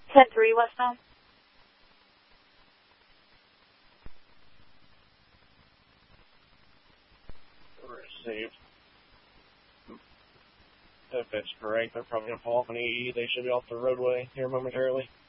10-3 westbound. Received. If it's correct, they're probably going to pull off an EE. They should be off the roadway here momentarily.